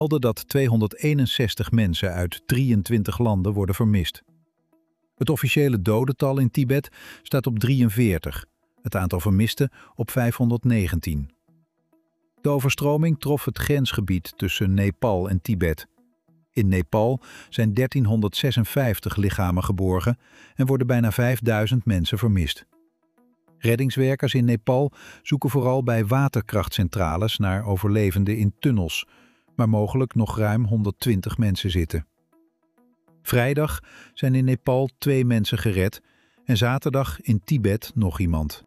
dat 261 mensen uit 23 landen worden vermist. Het officiële dodental in Tibet staat op 43, het aantal vermisten op 519. De overstroming trof het grensgebied tussen Nepal en Tibet. In Nepal zijn 1356 lichamen geborgen en worden bijna 5000 mensen vermist. Reddingswerkers in Nepal zoeken vooral bij waterkrachtcentrales naar overlevenden in tunnels, waar mogelijk nog ruim 120 mensen zitten. Vrijdag zijn in Nepal 2 mensen gered en zaterdag in Tibet nog iemand.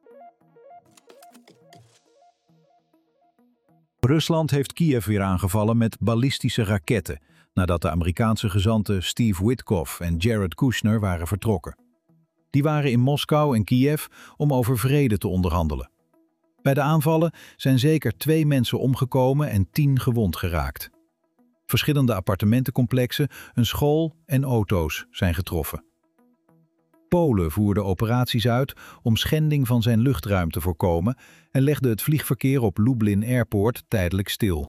Rusland heeft Kiev weer aangevallen met ballistische raketten, nadat de Amerikaanse gezanten Steve Witkoff en Jared Kushner waren vertrokken. Die waren in Moskou en Kiev om over vrede te onderhandelen. Bij de aanvallen zijn zeker 2 mensen omgekomen en 10 gewond geraakt. Verschillende appartementencomplexen, een school en auto's zijn getroffen. Polen voerde operaties uit om schending van zijn luchtruim te voorkomen en legde het vliegverkeer op Lublin Airport tijdelijk stil.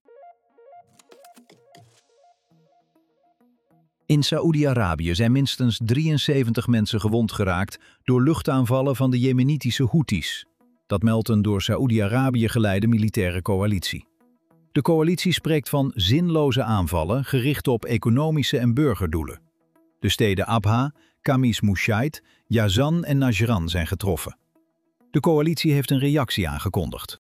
In Saoedi-Arabië zijn minstens 73 mensen gewond geraakt door luchtaanvallen van de Jemenitische Houthis. Dat meldt een door Saoedi-Arabië geleide militaire coalitie. De coalitie spreekt van zinloze aanvallen gericht op economische en burgerdoelen. De steden Abha, Khamis Mushait, Yazan en Najran zijn getroffen. De coalitie heeft een reactie aangekondigd.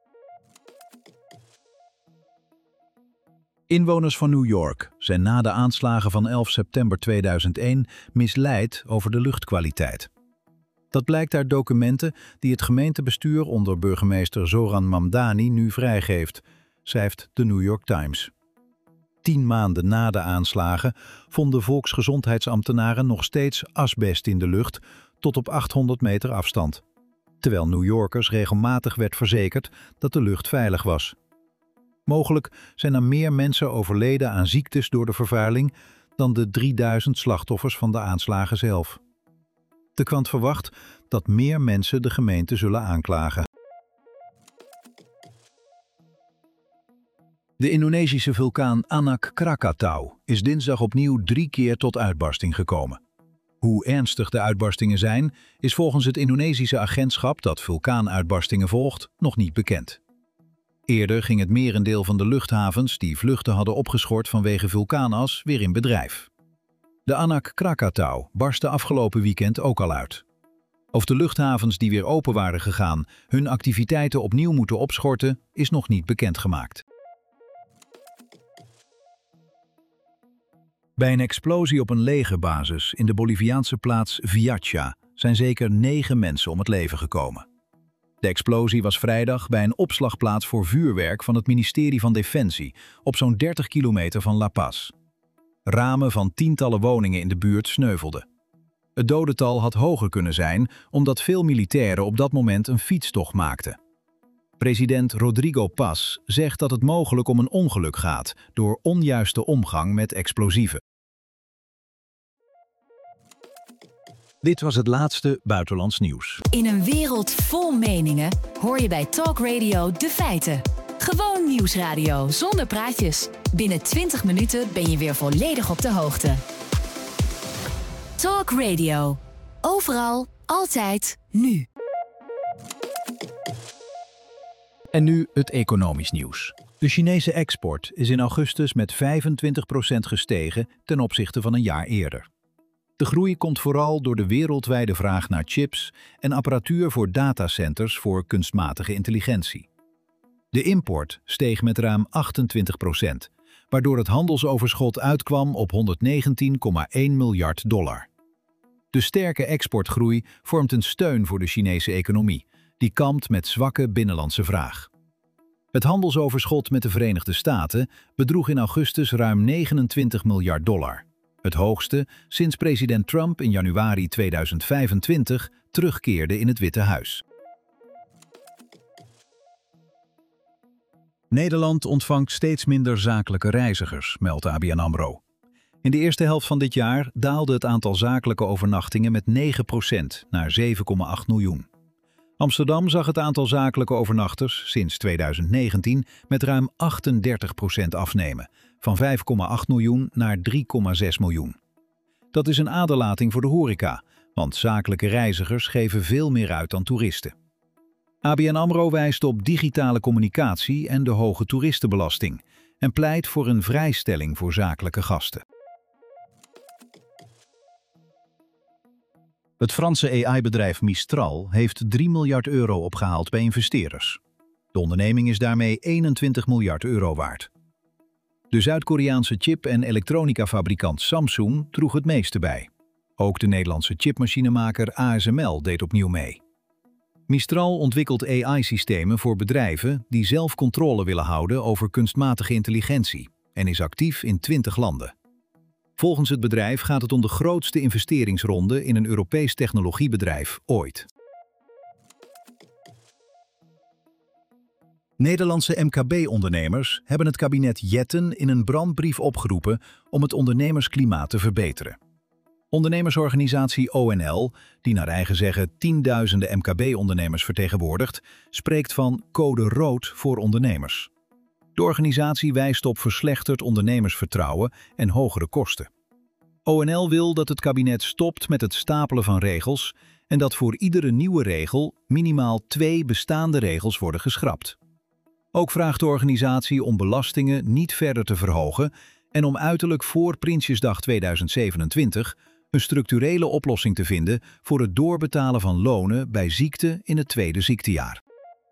Inwoners van New York zijn na de aanslagen van 11 september 2001 misleid over de luchtkwaliteit. Dat blijkt uit documenten die het gemeentebestuur onder burgemeester Zoran Mamdani nu vrijgeeft, schrijft de New York Times. 10 maanden na de aanslagen vonden volksgezondheidsambtenaren nog steeds asbest in de lucht tot op 800 meter afstand, terwijl New Yorkers regelmatig werd verzekerd dat de lucht veilig was. Mogelijk zijn er meer mensen overleden aan ziektes door de vervuiling dan de 3000 slachtoffers van de aanslagen zelf. De krant verwacht dat meer mensen de gemeente zullen aanklagen. De Indonesische vulkaan Anak Krakatau is dinsdag opnieuw 3 keer tot uitbarsting gekomen. Hoe ernstig de uitbarstingen zijn, is volgens het Indonesische agentschap dat vulkaanuitbarstingen volgt nog niet bekend. Eerder ging het merendeel van de luchthavens die vluchten hadden opgeschort vanwege vulkaanas weer in bedrijf. De Anak Krakatau barstte afgelopen weekend ook al uit. Of de luchthavens die weer open waren gegaan hun activiteiten opnieuw moeten opschorten, is nog niet bekendgemaakt. Bij een explosie op een legerbasis in de Boliviaanse plaats Viacha zijn zeker 9 mensen om het leven gekomen. De explosie was vrijdag bij een opslagplaats voor vuurwerk van het ministerie van Defensie op zo'n 30 kilometer van La Paz. Ramen van tientallen woningen in de buurt sneuvelden. Het dodental had hoger kunnen zijn omdat veel militairen op dat moment een fietstocht maakten. President Rodrigo Paz zegt dat het mogelijk om een ongeluk gaat door onjuiste omgang met explosieven. Dit was het laatste buitenlands nieuws. In een wereld vol meningen hoor je bij Talk Radio de feiten. Gewoon nieuwsradio zonder praatjes. Binnen 20 minuten ben je weer volledig op de hoogte. Talk Radio. Overal, altijd, nu. En nu het economisch nieuws. De Chinese export is in augustus met 25% gestegen ten opzichte van een jaar eerder. De groei komt vooral door de wereldwijde vraag naar chips en apparatuur voor datacenters voor kunstmatige intelligentie. De import steeg met ruim 28%, waardoor het handelsoverschot uitkwam op $119,1 miljard. De sterke exportgroei vormt een steun voor de Chinese economie, die kampt met zwakke binnenlandse vraag. Het handelsoverschot met de Verenigde Staten bedroeg in augustus ruim $29 miljard. Het hoogste sinds president Trump in januari 2025 terugkeerde in het Witte Huis. Nederland ontvangt steeds minder zakelijke reizigers, meldt ABN AMRO. In de eerste helft van dit jaar daalde het aantal zakelijke overnachtingen met 9% naar 7,8 miljoen. Amsterdam zag het aantal zakelijke overnachters sinds 2019 met ruim 38% afnemen, van 5,8 miljoen naar 3,6 miljoen. Dat is een aderlating voor de horeca, want zakelijke reizigers geven veel meer uit dan toeristen. ABN AMRO wijst op digitale communicatie en de hoge toeristenbelasting en pleit voor een vrijstelling voor zakelijke gasten. Het Franse AI-bedrijf Mistral heeft 3 miljard euro opgehaald bij investeerders. De onderneming is daarmee 21 miljard euro waard. De Zuid-Koreaanse chip- en elektronica-fabrikant Samsung droeg het meeste bij. Ook de Nederlandse chipmachinemaker ASML deed opnieuw mee. Mistral ontwikkelt AI-systemen voor bedrijven die zelf controle willen houden over kunstmatige intelligentie en is actief in 20 landen. Volgens het bedrijf gaat het om de grootste investeringsronde in een Europees technologiebedrijf ooit. Nederlandse MKB-ondernemers hebben het kabinet Jetten in een brandbrief opgeroepen om het ondernemersklimaat te verbeteren. Ondernemersorganisatie ONL, die naar eigen zeggen tienduizenden MKB-ondernemers vertegenwoordigt, spreekt van code rood voor ondernemers. De organisatie wijst op verslechterd ondernemersvertrouwen en hogere kosten. ONL wil dat het kabinet stopt met het stapelen van regels en dat voor iedere nieuwe regel minimaal 2 bestaande regels worden geschrapt. Ook vraagt de organisatie om belastingen niet verder te verhogen en om uiterlijk voor Prinsjesdag 2027 een structurele oplossing te vinden voor het doorbetalen van lonen bij ziekte in het tweede ziektejaar.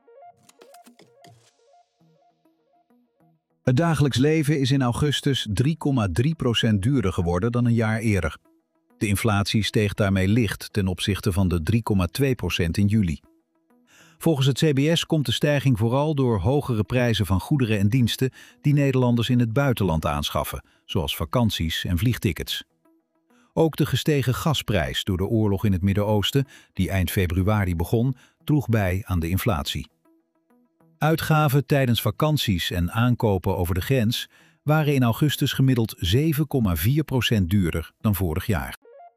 Het dagelijks leven is in augustus 3,3% duurder geworden dan een jaar eerder. De inflatie steeg daarmee licht ten opzichte van de 3,2% in juli. Volgens het CBS komt de stijging vooral door hogere prijzen van goederen en diensten die Nederlanders in het buitenland aanschaffen, zoals vakanties en vliegtickets. Ook de gestegen gasprijs door de oorlog in het Midden-Oosten, die eind februari begon, droeg bij aan de inflatie. Uitgaven tijdens vakanties en aankopen over de grens waren in augustus gemiddeld 7,4% duurder dan vorig jaar.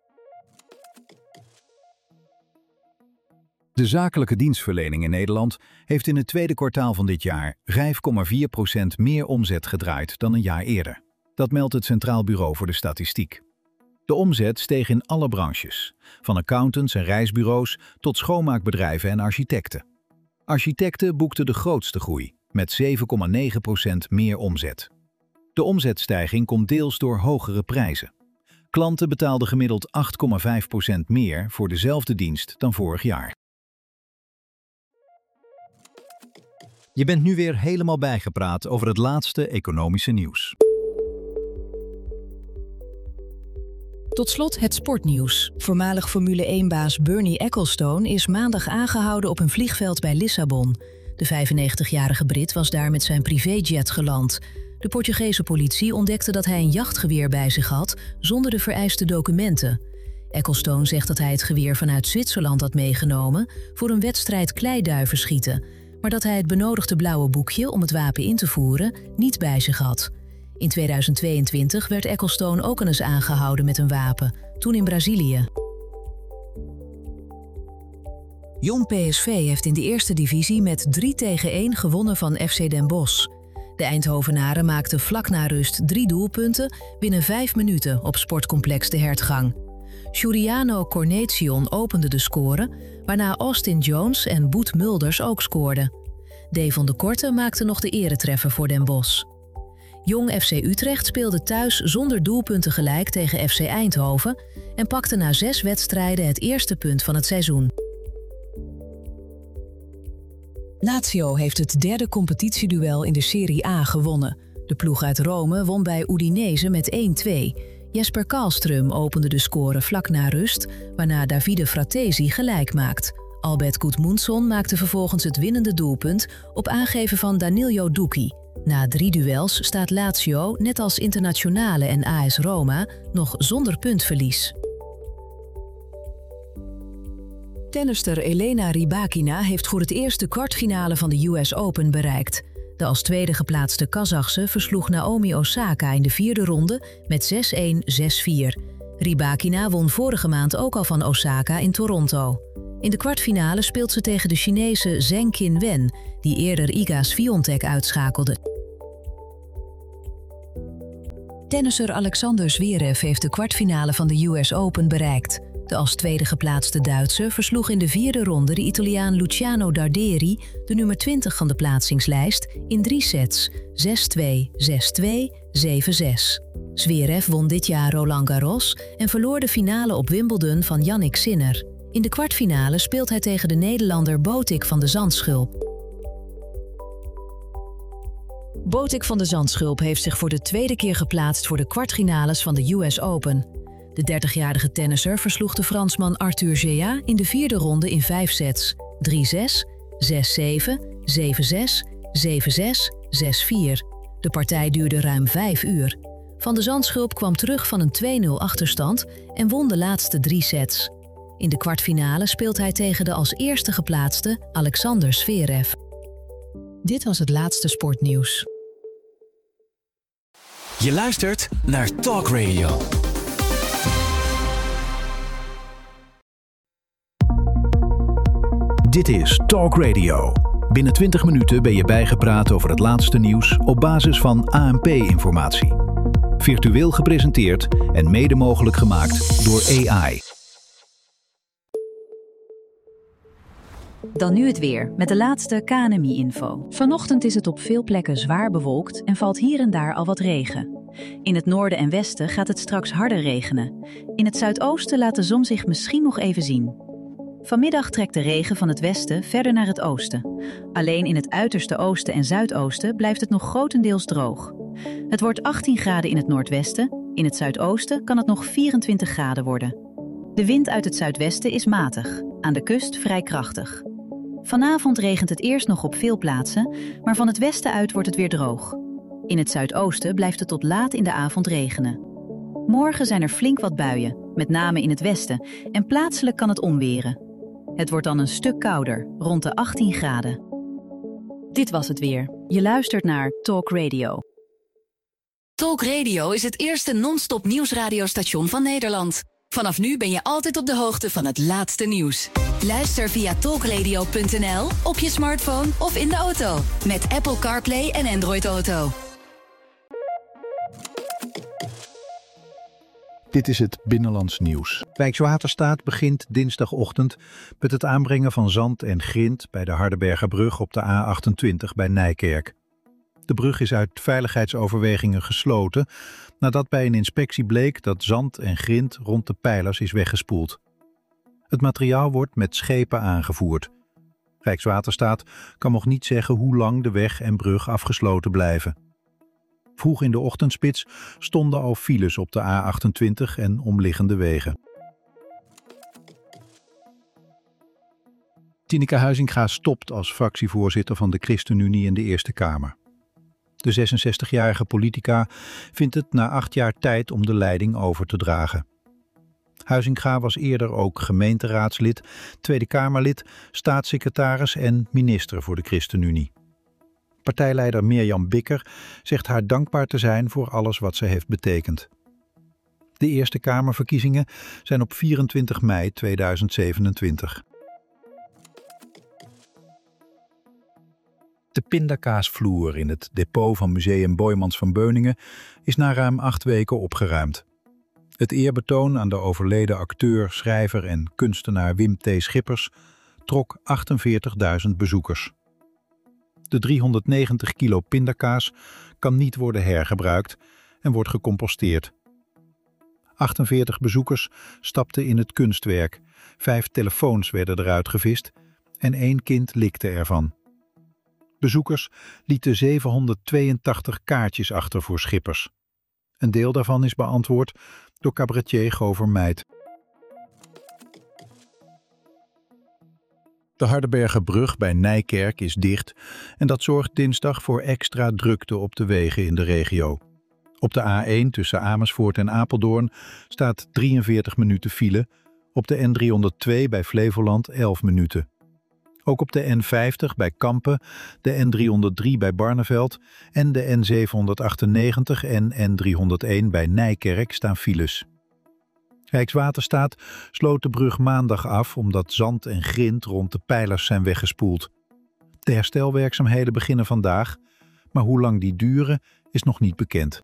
De zakelijke dienstverlening in Nederland heeft in het tweede kwartaal van dit jaar 5,4% meer omzet gedraaid dan een jaar eerder. Dat meldt het Centraal Bureau voor de Statistiek. De omzet steeg in alle branches, van accountants en reisbureaus tot schoonmaakbedrijven en architecten. Architecten boekten de grootste groei, met 7,9% meer omzet. De omzetstijging komt deels door hogere prijzen. Klanten betaalden gemiddeld 8,5% meer voor dezelfde dienst dan vorig jaar. Je bent nu weer helemaal bijgepraat over het laatste economische nieuws. Tot slot het sportnieuws. Voormalig Formule 1-baas Bernie Ecclestone is maandag aangehouden op een vliegveld bij Lissabon. De 95-jarige Brit was daar met zijn privéjet geland. De Portugese politie ontdekte dat hij een jachtgeweer bij zich had, zonder de vereiste documenten. Ecclestone zegt dat hij het geweer vanuit Zwitserland had meegenomen voor een wedstrijd kleiduiverschieten, maar dat hij het benodigde blauwe boekje om het wapen in te voeren niet bij zich had. In 2022 werd Ecclestone ook al eens aangehouden met een wapen, toen in Brazilië. Jong PSV heeft in de eerste divisie met 3-1 gewonnen van FC Den Bosch. De Eindhovenaren maakten vlak na rust 3 doelpunten binnen 5 minuten op sportcomplex De Hertgang. Giuliano Cornelissen opende de score, waarna Austin Jones en Boet Mulders ook scoorden. Devon de Korte maakte nog de eretreffer voor Den Bosch. Jong FC Utrecht speelde thuis zonder doelpunten gelijk tegen FC Eindhoven en pakte na 6 wedstrijden het eerste punt van het seizoen. Lazio heeft het derde competitieduel in de Serie A gewonnen. De ploeg uit Rome won bij Udinese met 1-2. Jesper Karlström opende de score vlak na rust, waarna Davide Fratesi gelijk maakt. Albert Gudmundsson maakte vervolgens het winnende doelpunt op aangeven van Danilo Ducchi. Na 3 duels staat Lazio, net als Internazionale en AS Roma, nog zonder puntverlies. Tennister Elena Rybakina heeft voor het eerst de kwartfinale van de US Open bereikt. De als tweede geplaatste Kazachse versloeg Naomi Osaka in de 4e ronde met 6-1, 6-4. Rybakina won vorige maand ook al van Osaka in Toronto. In de kwartfinale speelt ze tegen de Chinese Zheng Qinwen, die eerder Iga Swiatek uitschakelde. Tennisser Alexander Zverev heeft de kwartfinale van de US Open bereikt. De als tweede geplaatste Duitser versloeg in de vierde ronde de Italiaan Luciano Darderi, de nummer 20 van de plaatsingslijst, in 3 sets, 6-2, 6-2, 7-6. Zverev won dit jaar Roland Garros en verloor de finale op Wimbledon van Jannik Sinner. In de kwartfinale speelt hij tegen de Nederlander Botic van de Zandschulp. Botic van de Zandschulp heeft zich voor de tweede keer geplaatst voor de kwartfinales van de US Open. De 30-jarige tennisser versloeg de Fransman Arthur Gea in de vierde ronde in 5 sets, 3-6, 6-7, 7-6, 7-6, 6-4. De partij duurde ruim 5 uur. Van de Zandschulp kwam terug van een 2-0 achterstand en won de laatste 3 sets. In de kwartfinale speelt hij tegen de als eerste geplaatste Alexander Zverev. Dit was het laatste sportnieuws. Je luistert naar Talk Radio. Dit is Talk Radio. Binnen 20 minuten ben je bijgepraat over het laatste nieuws op basis van ANP-informatie. Virtueel gepresenteerd en mede mogelijk gemaakt door AI. Dan nu het weer, met de laatste KNMI-info. Vanochtend is het op veel plekken zwaar bewolkt en valt hier en daar al wat regen. In het noorden en westen gaat het straks harder regenen. In het zuidoosten laat de zon zich misschien nog even zien. Vanmiddag trekt de regen van het westen verder naar het oosten. Alleen in het uiterste oosten en zuidoosten blijft het nog grotendeels droog. Het wordt 18 graden in het noordwesten, in het zuidoosten kan het nog 24 graden worden. De wind uit het zuidwesten is matig, aan de kust vrij krachtig. Vanavond regent het eerst nog op veel plaatsen, maar van het westen uit wordt het weer droog. In het zuidoosten blijft het tot laat in de avond regenen. Morgen zijn er flink wat buien, met name in het westen, en plaatselijk kan het onweren. Het wordt dan een stuk kouder, rond de 18 graden. Dit was het weer. Je luistert naar Talk Radio. Talk Radio is het eerste non-stop nieuwsradiostation van Nederland. Vanaf nu ben je altijd op de hoogte van het laatste nieuws. Luister via talkradio.nl, op je smartphone of in de auto. Met Apple CarPlay en Android Auto. Dit is het Binnenlands Nieuws. Rijkswaterstaat begint dinsdagochtend met het aanbrengen van zand en grind bij de Hardenbergerbrug op de A28 bij Nijkerk. De brug is uit veiligheidsoverwegingen gesloten nadat bij een inspectie bleek dat zand en grind rond de pijlers is weggespoeld. Het materiaal wordt met schepen aangevoerd. Rijkswaterstaat kan nog niet zeggen hoe lang de weg en brug afgesloten blijven. Vroeg in de ochtendspits stonden al files op de A28 en omliggende wegen. Tineke Huizinga stopt als fractievoorzitter van de ChristenUnie in de Eerste Kamer. De 66-jarige politica vindt het na 8 jaar tijd om de leiding over te dragen. Huizinga was eerder ook gemeenteraadslid, Tweede Kamerlid, staatssecretaris en minister voor de ChristenUnie. Partijleider Mirjam Bikker zegt haar dankbaar te zijn voor alles wat ze heeft betekend. De Eerste Kamerverkiezingen zijn op 24 mei 2027. De pindakaasvloer in het depot van Museum Boijmans van Beuningen is na ruim 8 weken opgeruimd. Het eerbetoon aan de overleden acteur, schrijver en kunstenaar Wim T. Schippers trok 48.000 bezoekers. De 390 kilo pindakaas kan niet worden hergebruikt en wordt gecomposteerd. 48 bezoekers stapten in het kunstwerk, 5 telefoons werden eruit gevist en 1 kind likte ervan. Bezoekers lieten 782 kaartjes achter voor Schippers. Een deel daarvan is beantwoord door cabaretier Govert Meijt. De Hardenbergerbrug bij Nijkerk is dicht en dat zorgt dinsdag voor extra drukte op de wegen in de regio. Op de A1 tussen Amersfoort en Apeldoorn staat 43 minuten file, op de N302 bij Flevoland 11 minuten. Ook op de N50 bij Kampen, de N303 bij Barneveld en de N798 en N301 bij Nijkerk staan files. Rijkswaterstaat sloot de brug maandag af omdat zand en grind rond de pijlers zijn weggespoeld. De herstelwerkzaamheden beginnen vandaag, maar hoe lang die duren is nog niet bekend.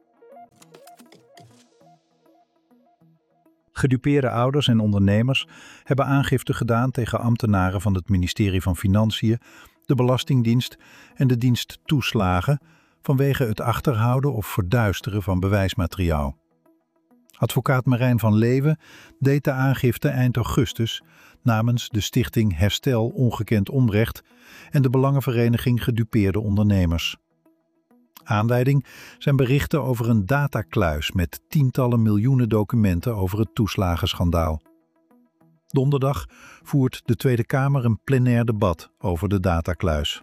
Gedupeerde ouders en ondernemers hebben aangifte gedaan tegen ambtenaren van het ministerie van Financiën, de Belastingdienst en de dienst Toeslagen vanwege het achterhouden of verduisteren van bewijsmateriaal. Advocaat Marijn van Leeuwen deed de aangifte eind augustus namens de stichting Herstel Ongekend Onrecht en de Belangenvereniging Gedupeerde Ondernemers. Aanleiding zijn berichten over een datakluis met tientallen miljoenen documenten over het toeslagenschandaal. Donderdag voert de Tweede Kamer een plenair debat over de datakluis.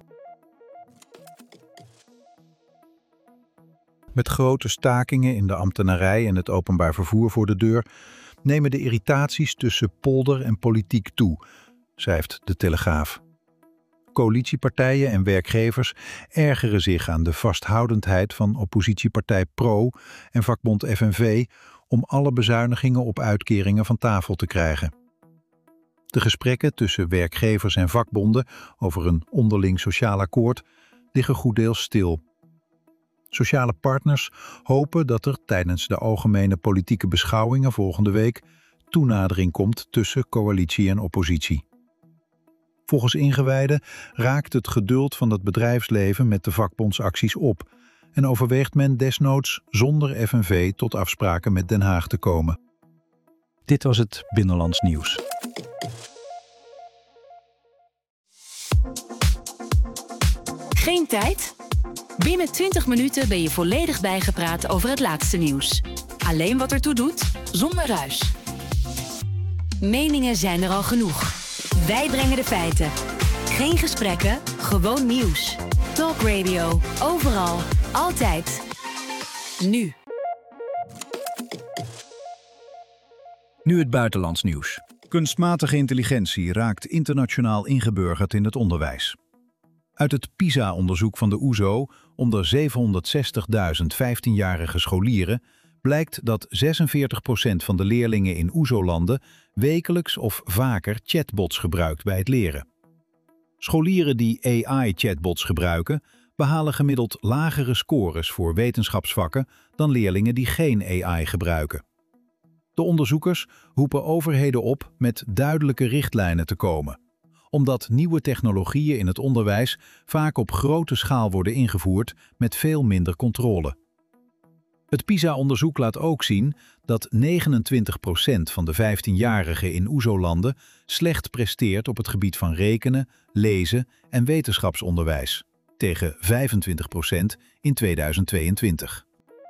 Met grote stakingen in de ambtenarij en het openbaar vervoer voor de deur nemen de irritaties tussen polder en politiek toe, schrijft de Telegraaf. Coalitiepartijen en werkgevers ergeren zich aan de vasthoudendheid van oppositiepartij PRO en vakbond FNV om alle bezuinigingen op uitkeringen van tafel te krijgen. De gesprekken tussen werkgevers en vakbonden over een onderling sociaal akkoord liggen goeddeels stil. Sociale partners hopen dat er tijdens de algemene politieke beschouwingen volgende week toenadering komt tussen coalitie en oppositie. Volgens ingewijden raakt het geduld van het bedrijfsleven met de vakbondsacties op en overweegt men desnoods zonder FNV tot afspraken met Den Haag te komen. Dit was het Binnenlands Nieuws. Geen tijd? Binnen 20 minuten ben je volledig bijgepraat over het laatste nieuws. Alleen wat ertoe doet, zonder ruis. Meningen zijn er al genoeg. Wij brengen de feiten. Geen gesprekken, gewoon nieuws. Talk Radio, overal, altijd. Nu. Nu het buitenlands nieuws. Kunstmatige intelligentie raakt internationaal ingeburgerd in het onderwijs. Uit het PISA-onderzoek van de OESO onder 760.000 15-jarige scholieren blijkt dat 46% van de leerlingen in OESO-landen wekelijks of vaker chatbots gebruikt bij het leren. Scholieren die AI-chatbots gebruiken behalen gemiddeld lagere scores voor wetenschapsvakken dan leerlingen die geen AI gebruiken. De onderzoekers roepen overheden op met duidelijke richtlijnen te komen, omdat nieuwe technologieën in het onderwijs vaak op grote schaal worden ingevoerd met veel minder controle. Het PISA-onderzoek laat ook zien dat 29% van de 15-jarigen in OESO-landen slecht presteert op het gebied van rekenen, lezen en wetenschapsonderwijs, tegen 25% in 2022.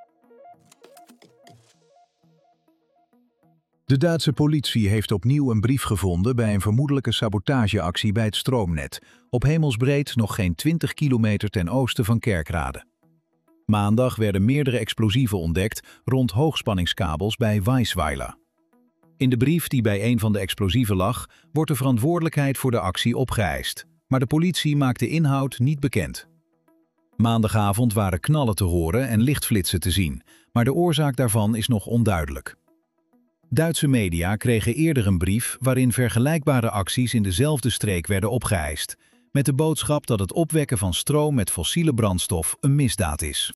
De Duitse politie heeft opnieuw een brief gevonden bij een vermoedelijke sabotageactie bij het stroomnet, op hemelsbreed nog geen 20 kilometer ten oosten van Kerkrade. Maandag werden meerdere explosieven ontdekt rond hoogspanningskabels bij Weisweiler. In de brief die bij een van de explosieven lag, wordt de verantwoordelijkheid voor de actie opgeëist, maar de politie maakt de inhoud niet bekend. Maandagavond waren knallen te horen en lichtflitsen te zien, maar de oorzaak daarvan is nog onduidelijk. Duitse media kregen eerder een brief waarin vergelijkbare acties in dezelfde streek werden opgeëist, met de boodschap dat het opwekken van stroom met fossiele brandstof een misdaad is.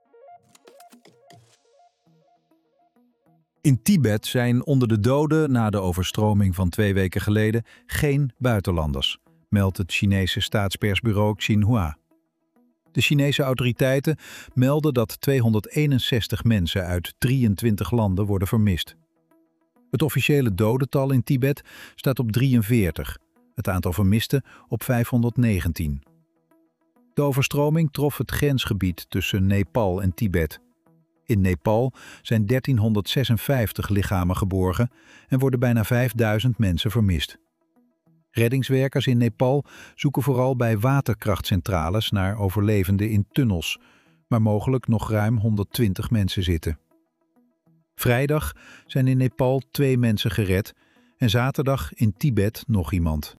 In Tibet zijn onder de doden na de overstroming van 2 weken geleden geen buitenlanders, meldt het Chinese staatspersbureau Xinhua. De Chinese autoriteiten melden dat 261 mensen uit 23 landen worden vermist. Het officiële dodental in Tibet staat op 43, het aantal vermisten op 519. De overstroming trof het grensgebied tussen Nepal en Tibet. In Nepal zijn 1356 lichamen geborgen en worden bijna 5000 mensen vermist. Reddingswerkers in Nepal zoeken vooral bij waterkrachtcentrales naar overlevenden in tunnels, waar mogelijk nog ruim 120 mensen zitten. Vrijdag zijn in Nepal 2 mensen gered en zaterdag in Tibet nog iemand.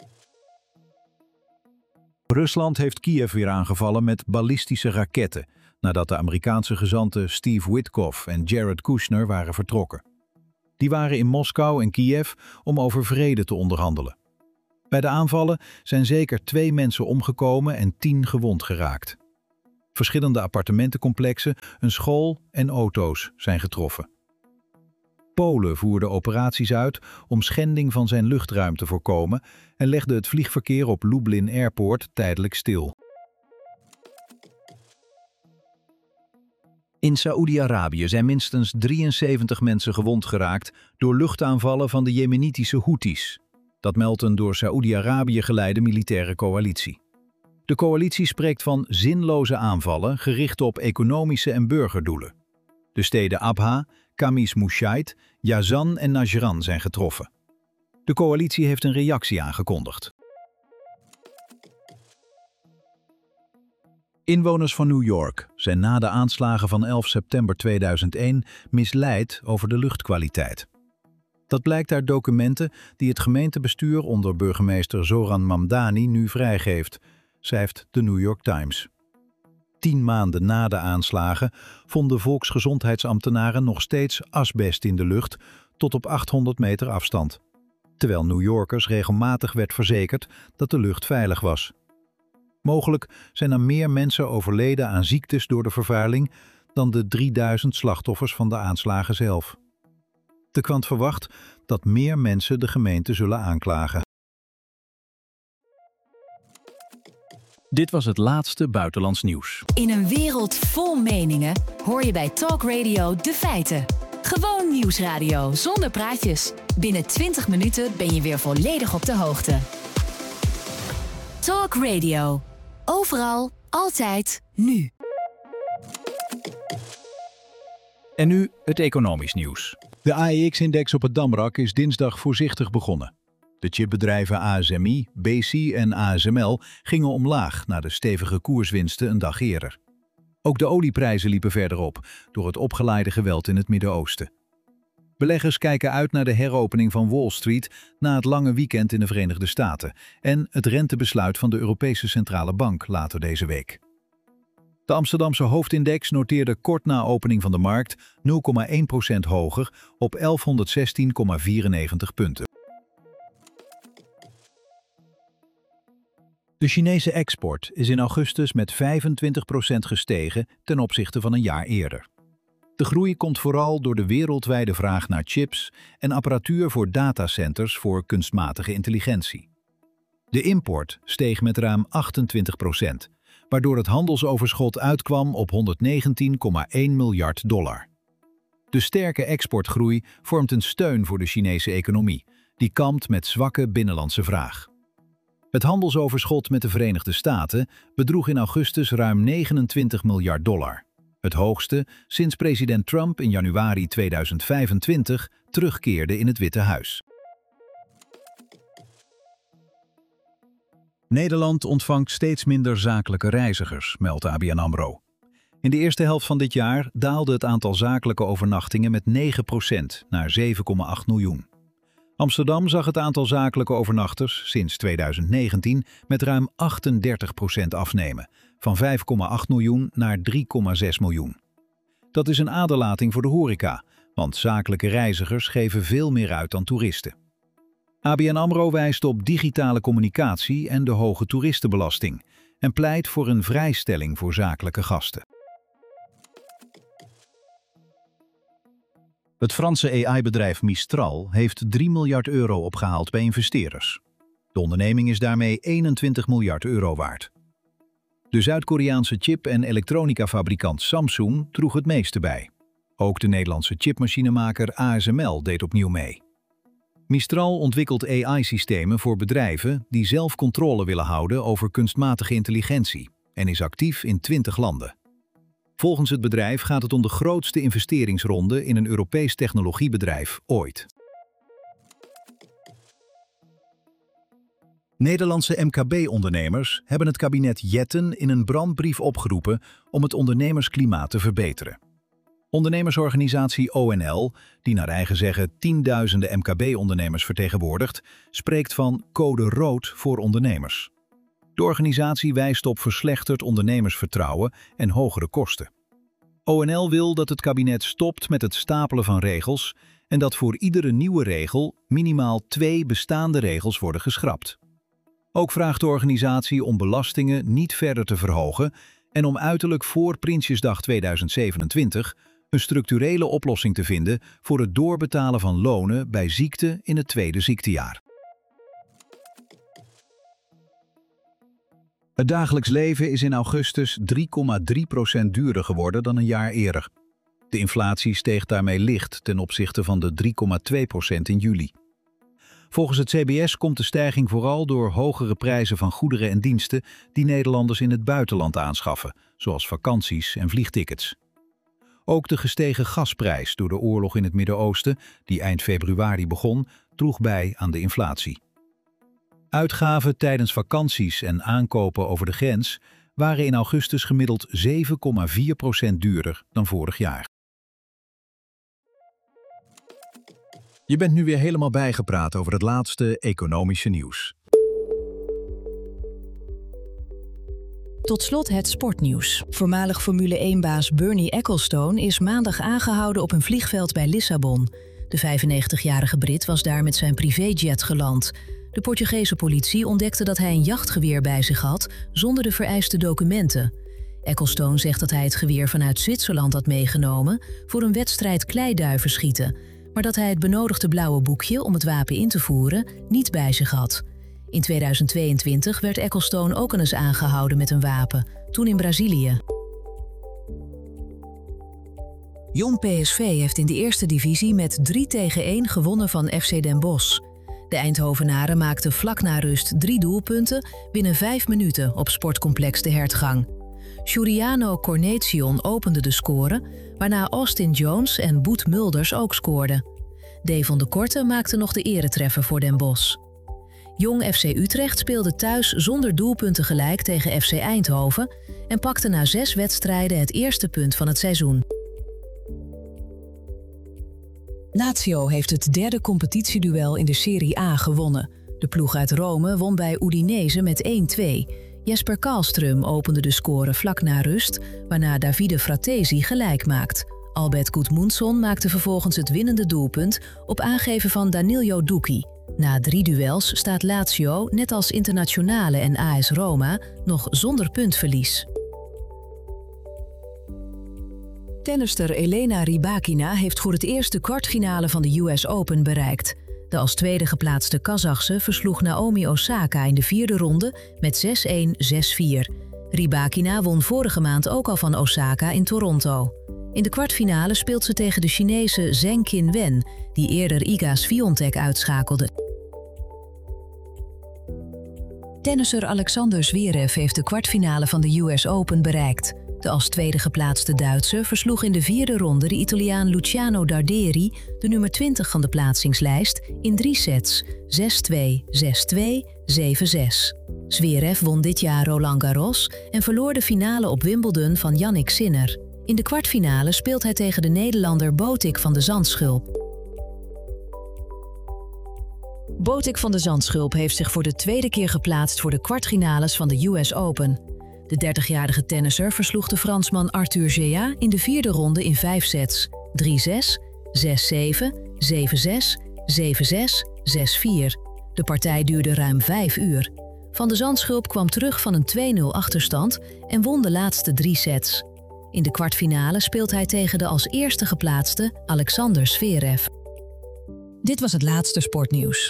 Rusland heeft Kiev weer aangevallen met ballistische raketten. nadat de Amerikaanse gezanten Steve Witkoff en Jared Kushner waren vertrokken. Die waren in Moskou en Kiev om over vrede te onderhandelen. Bij de aanvallen zijn zeker 2 mensen omgekomen en 10 gewond geraakt. Verschillende appartementencomplexen, een school en auto's zijn getroffen. Polen voerde operaties uit om schending van zijn luchtruim te voorkomen en legde het vliegverkeer op Lublin Airport tijdelijk stil. In Saoedi-Arabië zijn minstens 73 mensen gewond geraakt door luchtaanvallen van de Jemenitische Houthis. Dat meldt een door Saoedi-Arabië geleide militaire coalitie. De coalitie spreekt van zinloze aanvallen gericht op economische en burgerdoelen. De steden Abha, Khamis Mushait, Yazan en Najran zijn getroffen. De coalitie heeft een reactie aangekondigd. Inwoners van New York zijn na de aanslagen van 11 september 2001 misleid over de luchtkwaliteit. Dat blijkt uit documenten die het gemeentebestuur onder burgemeester Zoran Mamdani nu vrijgeeft, schrijft de New York Times. 10 maanden na de aanslagen vonden volksgezondheidsambtenaren nog steeds asbest in de lucht tot op 800 meter afstand, terwijl New Yorkers regelmatig werd verzekerd dat de lucht veilig was. Mogelijk zijn er meer mensen overleden aan ziektes door de vervuiling dan de 3000 slachtoffers van de aanslagen zelf. De krant verwacht dat meer mensen de gemeente zullen aanklagen. Dit was het laatste buitenlands nieuws. In een wereld vol meningen hoor je bij Talk Radio de feiten. Gewoon nieuwsradio zonder praatjes. Binnen 20 minuten ben je weer volledig op de hoogte. Talk Radio. Overal, altijd, nu. En nu het economisch nieuws. De AEX-index op het Damrak is dinsdag voorzichtig begonnen. De chipbedrijven ASMI, BC en ASML gingen omlaag na de stevige koerswinsten een dag eerder. Ook de olieprijzen liepen verder op door het opgeleide geweld in het Midden-Oosten. Beleggers kijken uit naar de heropening van Wall Street na het lange weekend in de Verenigde Staten en het rentebesluit van de Europese Centrale Bank later deze week. De Amsterdamse hoofdindex noteerde kort na opening van de markt 0,1% hoger op 1116,94 punten. De Chinese export is in augustus met 25% gestegen ten opzichte van een jaar eerder. De groei komt vooral door de wereldwijde vraag naar chips en apparatuur voor datacenters voor kunstmatige intelligentie. De import steeg met ruim 28%, waardoor het handelsoverschot uitkwam op $119,1 miljard. De sterke exportgroei vormt een steun voor de Chinese economie, die kampt met zwakke binnenlandse vraag. Het handelsoverschot met de Verenigde Staten bedroeg in augustus ruim $29 miljard. Het hoogste sinds president Trump in januari 2025 terugkeerde in het Witte Huis. Nederland ontvangt steeds minder zakelijke reizigers, meldt ABN AMRO. In de eerste helft van dit jaar daalde het aantal zakelijke overnachtingen met 9% naar 7,8 miljoen. Amsterdam zag het aantal zakelijke overnachters sinds 2019 met ruim 38% afnemen, van 5,8 miljoen naar 3,6 miljoen. Dat is een aderlating voor de horeca, want zakelijke reizigers geven veel meer uit dan toeristen. ABN AMRO wijst op digitale communicatie en de hoge toeristenbelasting en pleit voor een vrijstelling voor zakelijke gasten. Het Franse AI-bedrijf Mistral heeft €3 miljard opgehaald bij investeerders. De onderneming is daarmee €21 miljard waard. De Zuid-Koreaanse chip- en elektronica-fabrikant Samsung droeg het meeste bij. Ook de Nederlandse chipmachinemaker ASML deed opnieuw mee. Mistral ontwikkelt AI-systemen voor bedrijven die zelf controle willen houden over kunstmatige intelligentie en is actief in 20 landen. Volgens het bedrijf gaat het om de grootste investeringsronde in een Europees technologiebedrijf ooit. Nederlandse MKB-ondernemers hebben het kabinet Jetten in een brandbrief opgeroepen om het ondernemersklimaat te verbeteren. Ondernemersorganisatie ONL, die naar eigen zeggen tienduizenden MKB-ondernemers vertegenwoordigt, spreekt van code rood voor ondernemers. De organisatie wijst op verslechterd ondernemersvertrouwen en hogere kosten. ONL wil dat het kabinet stopt met het stapelen van regels en dat voor iedere nieuwe regel minimaal 2 bestaande regels worden geschrapt. Ook vraagt de organisatie om belastingen niet verder te verhogen en om uiterlijk voor Prinsjesdag 2027 een structurele oplossing te vinden voor het doorbetalen van lonen bij ziekte in het tweede ziektejaar. Het dagelijks leven is in augustus 3,3% duurder geworden dan een jaar eerder. De inflatie steeg daarmee licht ten opzichte van de 3,2% in juli. Volgens het CBS komt de stijging vooral door hogere prijzen van goederen en diensten die Nederlanders in het buitenland aanschaffen, zoals vakanties en vliegtickets. Ook de gestegen gasprijs door de oorlog in het Midden-Oosten, die eind februari begon, droeg bij aan de inflatie. Uitgaven tijdens vakanties en aankopen over de grens waren in augustus gemiddeld 7,4% duurder dan vorig jaar. Je bent nu weer helemaal bijgepraat over het laatste economische nieuws. Tot slot het sportnieuws. Voormalig Formule 1-baas Bernie Ecclestone is maandag aangehouden op een vliegveld bij Lissabon. De 95-jarige Brit was daar met zijn privéjet geland. De Portugese politie ontdekte dat hij een jachtgeweer bij zich had, zonder de vereiste documenten. Ecclestone zegt dat hij het geweer vanuit Zwitserland had meegenomen voor een wedstrijd kleiduivenschieten, maar dat hij het benodigde blauwe boekje om het wapen in te voeren niet bij zich had. In 2022 werd Ecclestone ook eens aangehouden met een wapen, toen in Brazilië. Jong PSV heeft in de eerste divisie met 3-1 gewonnen van FC Den Bosch. De Eindhovenaren maakten vlak na rust 3 doelpunten binnen 5 minuten op sportcomplex De Hertgang. Giuliano Cornelissen opende de score, waarna Austin Jones en Boet Mulders ook scoorden. Devon de Korte maakte nog de eretreffer voor Den Bosch. Jong FC Utrecht speelde thuis zonder doelpunten gelijk tegen FC Eindhoven en pakte na 6 wedstrijden het eerste punt van het seizoen. Lazio heeft het derde competitieduel in de Serie A gewonnen. De ploeg uit Rome won bij Udinese met 1-2. Jesper Karlström opende de score vlak na rust, waarna Davide Fratesi gelijk maakt. Albert Gudmundsson maakte vervolgens het winnende doelpunt op aangeven van Danilo Ducchi. Na 3 duels staat Lazio, net als Internazionale en AS Roma, nog zonder puntverlies. Tennister Elena Rybakina heeft voor het eerst de kwartfinale van de US Open bereikt. De als tweede geplaatste Kazachse versloeg Naomi Osaka in de 4e ronde met 6-1, 6-4. Rybakina won vorige maand ook al van Osaka in Toronto. In de kwartfinale speelt ze tegen de Chinese Zheng Qinwen, die eerder Iga Swiatek uitschakelde. Tennisser Alexander Zverev heeft de kwartfinale van de US Open bereikt. De als tweede geplaatste Duitser versloeg in de 4e ronde de Italiaan Luciano Darderi, de nummer 20 van de plaatsingslijst, in 3 sets, 6-2, 6-2, 7-6. Zverev won dit jaar Roland Garros en verloor de finale op Wimbledon van Jannik Sinner. In de kwartfinale speelt hij tegen de Nederlander Botik van de Zandschulp. Botik van de Zandschulp heeft zich voor de tweede keer geplaatst voor de kwartfinales van de US Open. De 30-jarige tennisser versloeg de Fransman Arthur Gea in de 4e ronde in 5 sets, 3-6, 6-7, 7-6, 7-6, 6-4. De partij duurde ruim 5 uur. Van de Zandschulp kwam terug van een 2-0 achterstand en won de laatste 3 sets. In de kwartfinale speelt hij tegen de als eerste geplaatste Alexander Zverev. Dit was het laatste sportnieuws.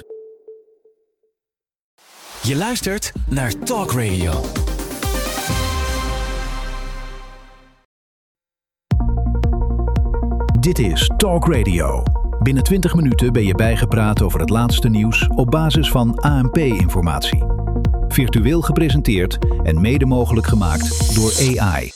Je luistert naar Talk Radio. Dit is Talk Radio. Binnen 20 minuten ben je bijgepraat over het laatste nieuws op basis van ANP-informatie. Virtueel gepresenteerd en mede mogelijk gemaakt door AI.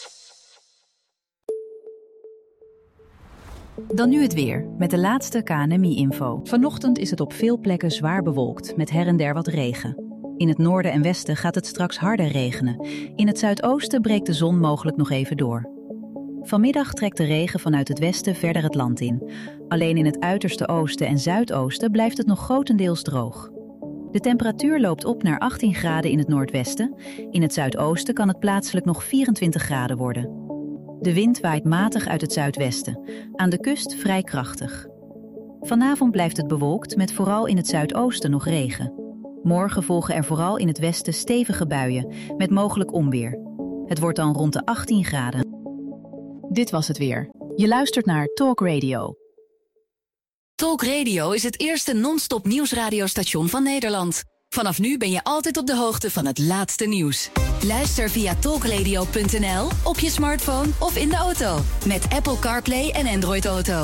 Dan nu het weer, met de laatste KNMI-info. Vanochtend is het op veel plekken zwaar bewolkt, met her en der wat regen. In het noorden en westen gaat het straks harder regenen. In het zuidoosten breekt de zon mogelijk nog even door. Vanmiddag trekt de regen vanuit het westen verder het land in. Alleen in het uiterste oosten en zuidoosten blijft het nog grotendeels droog. De temperatuur loopt op naar 18 graden in het noordwesten. In het zuidoosten kan het plaatselijk nog 24 graden worden. De wind waait matig uit het zuidwesten. Aan de kust vrij krachtig. Vanavond blijft het bewolkt met vooral in het zuidoosten nog regen. Morgen volgen er vooral in het westen stevige buien met mogelijk onweer. Het wordt dan rond de 18 graden. Dit was het weer. Je luistert naar Talk Radio. Talk Radio is het eerste non-stop nieuwsradiostation van Nederland. Vanaf nu ben je altijd op de hoogte van het laatste nieuws. Luister via talkradio.nl, op je smartphone of in de auto. Met Apple CarPlay en Android Auto.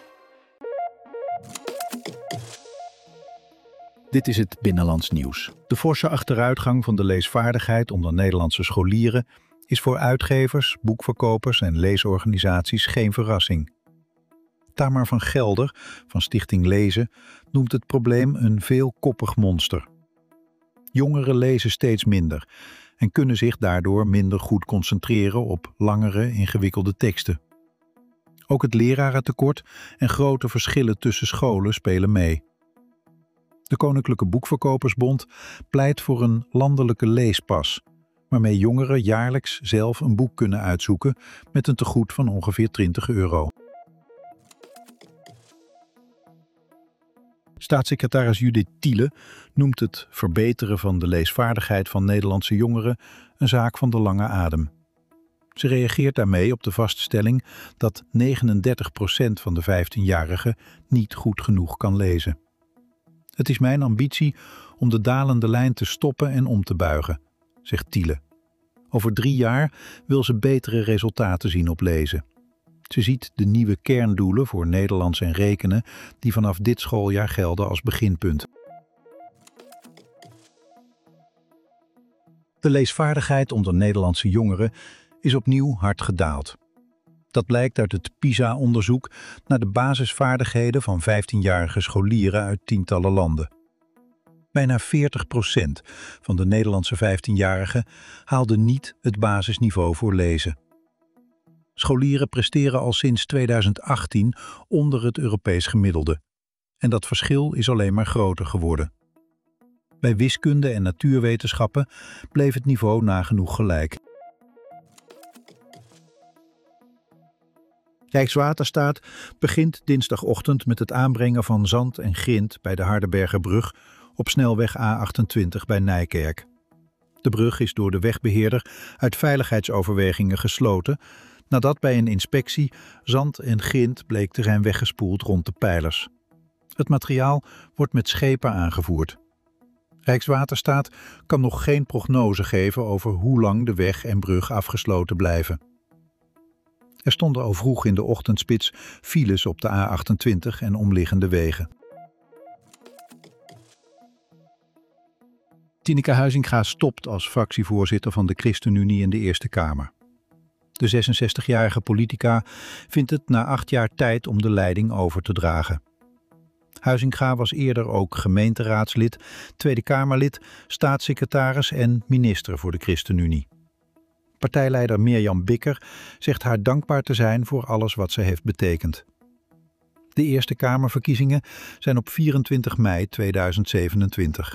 Dit is het Binnenlands nieuws. De forse achteruitgang van de leesvaardigheid onder Nederlandse scholieren is voor uitgevers, boekverkopers en leesorganisaties geen verrassing. Tamar van Gelder van Stichting Lezen noemt het probleem een veelkoppig monster. Jongeren lezen steeds minder en kunnen zich daardoor minder goed concentreren op langere, ingewikkelde teksten. Ook het lerarentekort en grote verschillen tussen scholen spelen mee. De Koninklijke Boekverkopersbond pleit voor een landelijke leespas, waarmee jongeren jaarlijks zelf een boek kunnen uitzoeken met een tegoed van ongeveer €20. Staatssecretaris Judith Thiele noemt het verbeteren van de leesvaardigheid van Nederlandse jongeren een zaak van de lange adem. Ze reageert daarmee op de vaststelling dat 39% van de 15-jarigen niet goed genoeg kan lezen. Het is mijn ambitie om de dalende lijn te stoppen en om te buigen, zegt Thiele. Over 3 jaar wil ze betere resultaten zien op lezen. Ze ziet de nieuwe kerndoelen voor Nederlands en rekenen die vanaf dit schooljaar gelden als beginpunt. De leesvaardigheid onder Nederlandse jongeren is opnieuw hard gedaald. Dat blijkt uit het PISA-onderzoek naar de basisvaardigheden van 15-jarige scholieren uit tientallen landen. Bijna 40% van de Nederlandse 15-jarigen haalde niet het basisniveau voor lezen. Scholieren presteren al sinds 2018 onder het Europees gemiddelde. En dat verschil is alleen maar groter geworden. Bij wiskunde en natuurwetenschappen bleef het niveau nagenoeg gelijk. Rijkswaterstaat begint dinsdagochtend met het aanbrengen van zand en grind bij de Hardenbergerbrug op snelweg A28 bij Nijkerk. De brug is door de wegbeheerder uit veiligheidsoverwegingen gesloten nadat bij een inspectie zand en grind bleek te zijn weggespoeld rond de pijlers. Het materiaal wordt met schepen aangevoerd. Rijkswaterstaat kan nog geen prognose geven over hoe lang de weg en brug afgesloten blijven. Er stonden al vroeg in de ochtendspits files op de A28 en omliggende wegen. Tineke Huizinga stopt als fractievoorzitter van de ChristenUnie in de Eerste Kamer. De 66-jarige politica vindt het na 8 jaar tijd om de leiding over te dragen. Huizinga was eerder ook gemeenteraadslid, Tweede Kamerlid, staatssecretaris en minister voor de ChristenUnie. Partijleider Mirjam Bikker zegt haar dankbaar te zijn voor alles wat ze heeft betekend. De Eerste Kamerverkiezingen zijn op 24 mei 2027.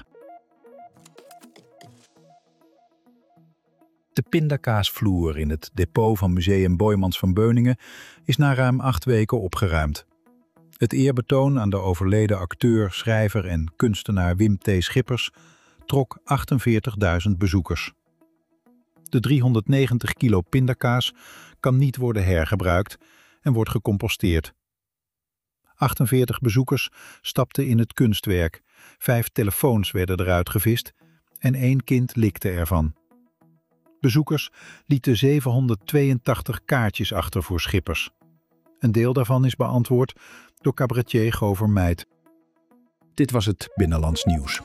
De pindakaasvloer in het depot van Museum Boijmans van Beuningen is na ruim 8 weken opgeruimd. Het eerbetoon aan de overleden acteur, schrijver en kunstenaar Wim T. Schippers trok 48.000 bezoekers. De 390 kilo pindakaas kan niet worden hergebruikt en wordt gecomposteerd. 48 bezoekers stapten in het kunstwerk, 5 telefoons werden eruit gevist en 1 kind likte ervan. Bezoekers lieten 782 kaartjes achter voor Schippers. Een deel daarvan is beantwoord door cabaretier Gover Meid. Dit was het Binnenlands nieuws.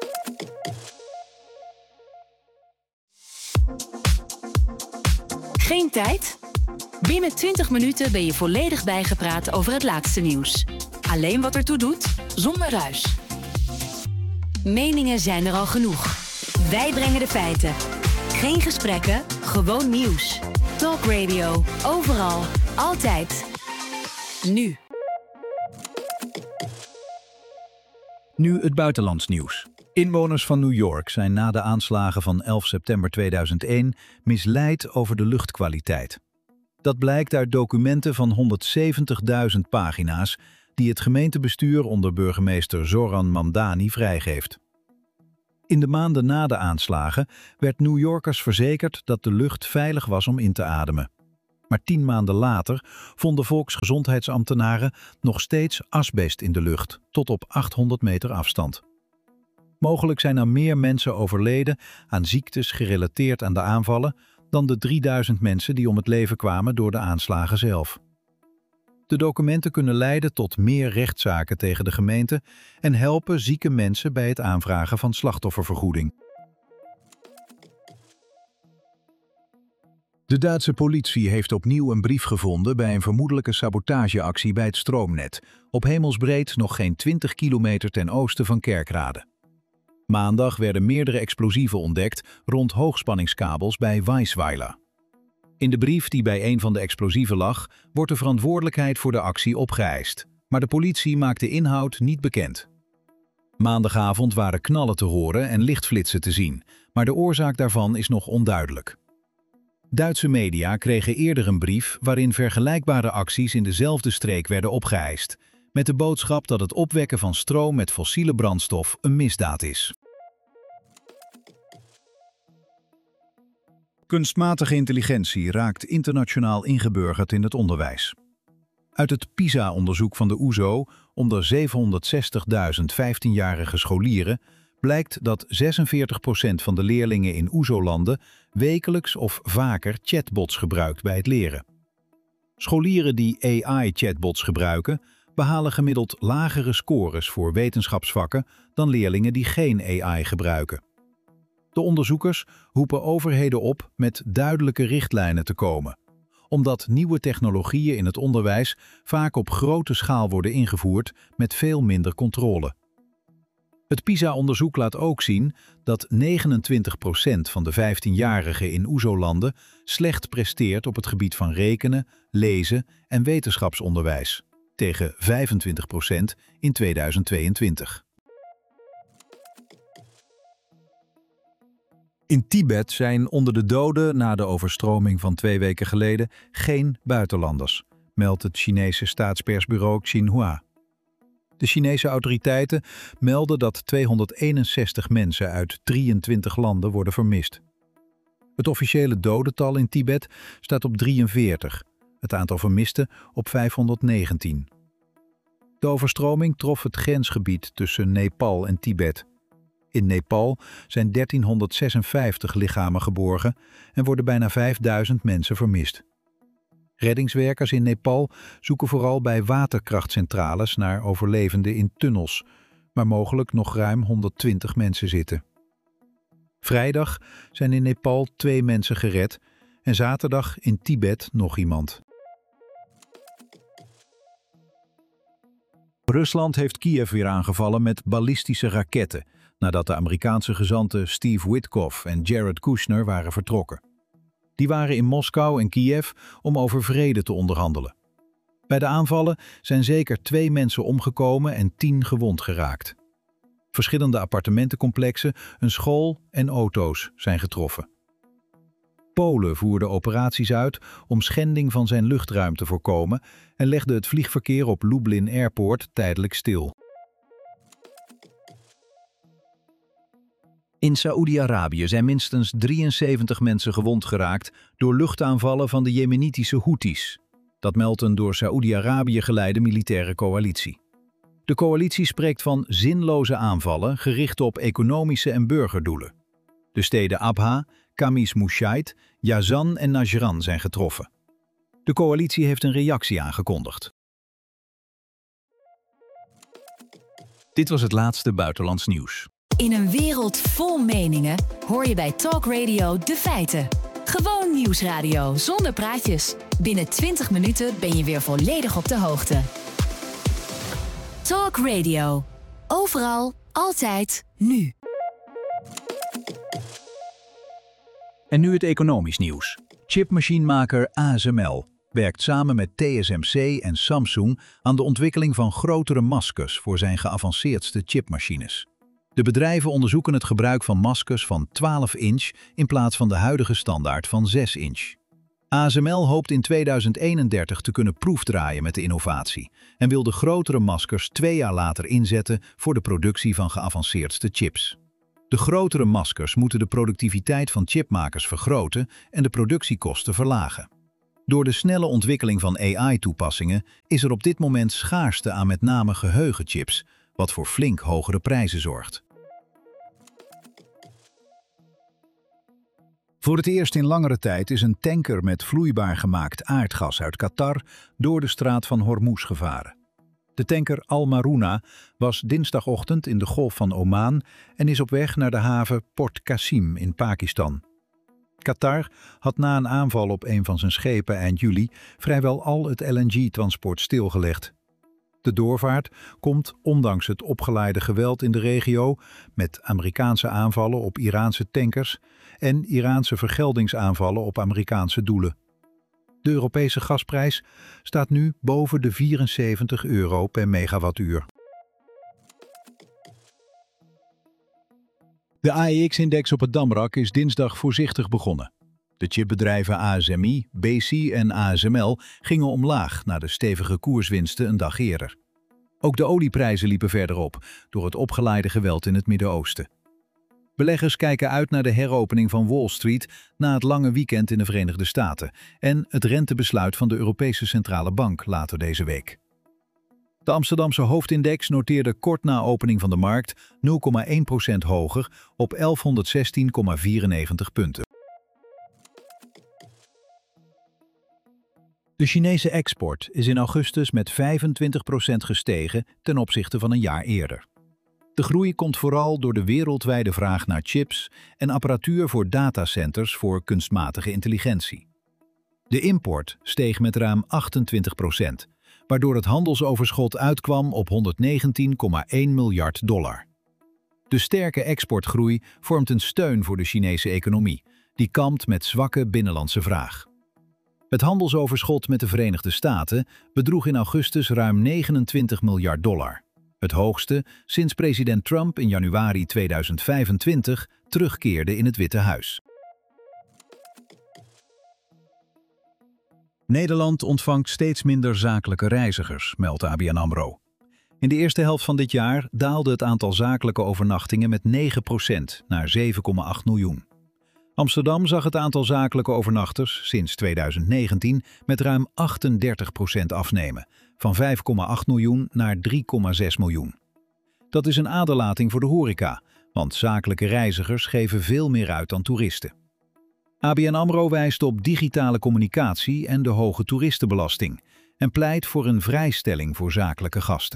Geen tijd? Binnen 20 minuten ben je volledig bijgepraat over het laatste nieuws. Alleen wat ertoe doet, zonder ruis. Meningen zijn er al genoeg. Wij brengen de feiten. Geen gesprekken, gewoon nieuws. Talk Radio, overal, altijd. Nu. Nu het buitenlands nieuws. Inwoners van New York zijn na de aanslagen van 11 september 2001 misleid over de luchtkwaliteit. Dat blijkt uit documenten van 170.000 pagina's die het gemeentebestuur onder burgemeester Zoran Mamdani vrijgeeft. In de maanden na de aanslagen werd New Yorkers verzekerd dat de lucht veilig was om in te ademen. Maar 10 maanden later vonden volksgezondheidsambtenaren nog steeds asbest in de lucht, tot op 800 meter afstand. Mogelijk zijn er meer mensen overleden aan ziektes gerelateerd aan de aanvallen dan de 3000 mensen die om het leven kwamen door de aanslagen zelf. De documenten kunnen leiden tot meer rechtszaken tegen de gemeente en helpen zieke mensen bij het aanvragen van slachtoffervergoeding. De Duitse politie heeft opnieuw een brief gevonden bij een vermoedelijke sabotageactie bij het stroomnet, op hemelsbreed nog geen 20 kilometer ten oosten van Kerkrade. Maandag werden meerdere explosieven ontdekt rond hoogspanningskabels bij Weisweiler. In de brief die bij een van de explosieven lag, wordt de verantwoordelijkheid voor de actie opgeëist, maar de politie maakt de inhoud niet bekend. Maandagavond waren knallen te horen en lichtflitsen te zien, maar de oorzaak daarvan is nog onduidelijk. Duitse media kregen eerder een brief waarin vergelijkbare acties in dezelfde streek werden opgeëist, met de boodschap dat het opwekken van stroom met fossiele brandstof een misdaad is. Kunstmatige intelligentie raakt internationaal ingeburgerd in het onderwijs. Uit het PISA-onderzoek van de OESO onder 760.000 15-jarige scholieren blijkt dat 46% van de leerlingen in OESO-landen wekelijks of vaker chatbots gebruikt bij het leren. Scholieren die AI-chatbots gebruiken, behalen gemiddeld lagere scores voor wetenschapsvakken dan leerlingen die geen AI gebruiken. De onderzoekers roepen overheden op met duidelijke richtlijnen te komen, omdat nieuwe technologieën in het onderwijs vaak op grote schaal worden ingevoerd met veel minder controle. Het PISA-onderzoek laat ook zien dat 29% van de 15-jarigen in OESO-landen slecht presteert op het gebied van rekenen, lezen en wetenschapsonderwijs, tegen 25% in 2022. In Tibet zijn onder de doden na de overstroming van 2 weken geleden geen buitenlanders, meldt het Chinese staatspersbureau Xinhua. De Chinese autoriteiten melden dat 261 mensen uit 23 landen worden vermist. Het officiële dodental in Tibet staat op 43, het aantal vermisten op 519. De overstroming trof het grensgebied tussen Nepal en Tibet. In Nepal zijn 1356 lichamen geborgen en worden bijna 5000 mensen vermist. Reddingswerkers in Nepal zoeken vooral bij waterkrachtcentrales naar overlevenden in tunnels, waar mogelijk nog ruim 120 mensen zitten. Vrijdag zijn in Nepal 2 mensen gered en zaterdag in Tibet nog iemand. Rusland heeft Kiev weer aangevallen met ballistische raketten, nadat de Amerikaanse gezanten Steve Witkoff en Jared Kushner waren vertrokken. Die waren in Moskou en Kiev om over vrede te onderhandelen. Bij de aanvallen zijn zeker 2 mensen omgekomen en 10 gewond geraakt. Verschillende appartementencomplexen, een school en auto's zijn getroffen. Polen voerde operaties uit om schending van zijn luchtruim te voorkomen en legde het vliegverkeer op Lublin Airport tijdelijk stil. In Saoedi-Arabië zijn minstens 73 mensen gewond geraakt door luchtaanvallen van de Jemenitische Houthis. Dat meldt een door Saoedi-Arabië geleide militaire coalitie. De coalitie spreekt van zinloze aanvallen gericht op economische en burgerdoelen. De steden Abha, Kamis Mushait, Yazan en Najran zijn getroffen. De coalitie heeft een reactie aangekondigd. Dit was het laatste buitenlands nieuws. In een wereld vol meningen hoor je bij Talk Radio de feiten. Gewoon nieuwsradio zonder praatjes. Binnen 20 minuten ben je weer volledig op de hoogte. Talk Radio. Overal, altijd, nu. En nu het economisch nieuws. Chipmachinemaker ASML werkt samen met TSMC en Samsung aan de ontwikkeling van grotere maskers voor zijn geavanceerdste chipmachines. De bedrijven onderzoeken het gebruik van maskers van 12 inch in plaats van de huidige standaard van 6 inch. ASML hoopt in 2031 te kunnen proefdraaien met de innovatie en wil de grotere maskers 2 jaar later inzetten voor de productie van geavanceerdste chips. De grotere maskers moeten de productiviteit van chipmakers vergroten en de productiekosten verlagen. Door de snelle ontwikkeling van AI-toepassingen is er op dit moment schaarste aan met name geheugenchips, wat voor flink hogere prijzen zorgt. Voor het eerst in langere tijd is een tanker met vloeibaar gemaakt aardgas uit Qatar door de straat van Hormuz gevaren. De tanker Al Maruna was dinsdagochtend in de Golf van Oman en is op weg naar de haven Port Qasim in Pakistan. Qatar had na een aanval op een van zijn schepen eind juli vrijwel al het LNG-transport stilgelegd. De doorvaart komt ondanks het opgeleide geweld in de regio met Amerikaanse aanvallen op Iraanse tankers en Iraanse vergeldingsaanvallen op Amerikaanse doelen. De Europese gasprijs staat nu boven de €74 per megawattuur. De AEX-index op het Damrak is dinsdag voorzichtig begonnen. De chipbedrijven ASMI, Besi en ASML gingen omlaag na de stevige koerswinsten een dag eerder. Ook de olieprijzen liepen verder op door het opgeleide geweld in het Midden-Oosten. Beleggers kijken uit naar de heropening van Wall Street na het lange weekend in de Verenigde Staten en het rentebesluit van de Europese Centrale Bank later deze week. De Amsterdamse hoofdindex noteerde kort na opening van de markt 0,1% hoger op 1116,94 punten. De Chinese export is in augustus met 25% gestegen ten opzichte van een jaar eerder. De groei komt vooral door de wereldwijde vraag naar chips en apparatuur voor datacenters voor kunstmatige intelligentie. De import steeg met ruim 28%, waardoor het handelsoverschot uitkwam op $119,1 miljard. De sterke exportgroei vormt een steun voor de Chinese economie, die kampt met zwakke binnenlandse vraag. Het handelsoverschot met de Verenigde Staten bedroeg in augustus ruim $29 miljard. Het hoogste sinds president Trump in januari 2025 terugkeerde in het Witte Huis. Nederland ontvangt steeds minder zakelijke reizigers, meldt ABN AMRO. In de eerste helft van dit jaar daalde het aantal zakelijke overnachtingen met 9% naar 7,8 miljoen. Amsterdam zag het aantal zakelijke overnachters sinds 2019 met ruim 38% afnemen, van 5,8 miljoen naar 3,6 miljoen. Dat is een aderlating voor de horeca, want zakelijke reizigers geven veel meer uit dan toeristen. ABN AMRO wijst op digitale communicatie en de hoge toeristenbelasting en pleit voor een vrijstelling voor zakelijke gasten.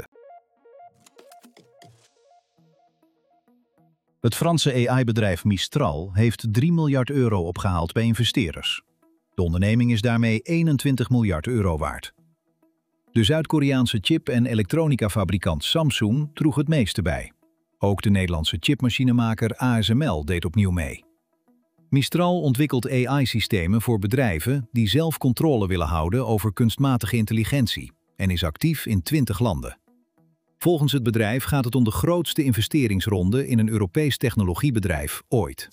Het Franse AI-bedrijf Mistral heeft €3 miljard opgehaald bij investeerders. De onderneming is daarmee €21 miljard waard. De Zuid-Koreaanse chip- en elektronica-fabrikant Samsung droeg het meeste bij. Ook de Nederlandse chipmachinemaker ASML deed opnieuw mee. Mistral ontwikkelt AI-systemen voor bedrijven die zelf controle willen houden over kunstmatige intelligentie en is actief in 20 landen. Volgens het bedrijf gaat het om de grootste investeringsronde in een Europees technologiebedrijf ooit.